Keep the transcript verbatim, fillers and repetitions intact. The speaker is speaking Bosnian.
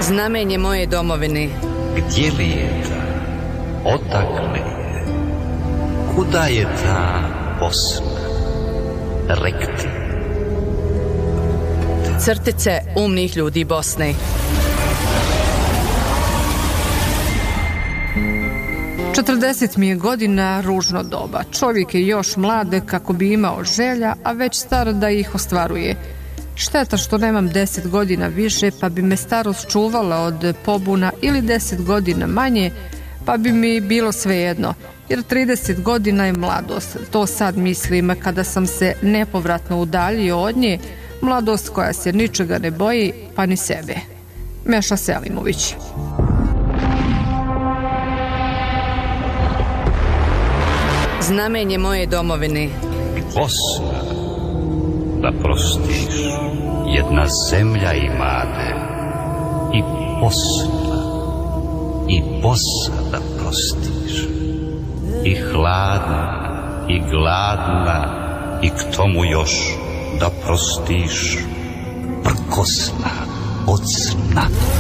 Znamenje moje domovine. Gdje li je ta? Odakle je? Kuda je ta Bosna? Rekti. Crtice umnih ljudi Bosne. četrdeset mi je godina, ružno doba. Čovjek je još mlad kako bi imao želja, a već star da ih ostvaruje. Šteta što nemam deset godina više, pa bi me starost čuvala od pobuna, ili deset godina manje, pa bi mi bilo svejedno. Jer trideset godina je mladost. To sad mislim kada sam se nepovratno udaljio od nje, mladost koja se ničega ne boji, pa ni sebe. Meša Selimović. Znamenje moje domovine. Bosna, da prostiš, jedna zemlja imade. I Bosna, i Bosa da prostiš. I hladna, i gladna, i k tomu još da prostiš prkosna od sna.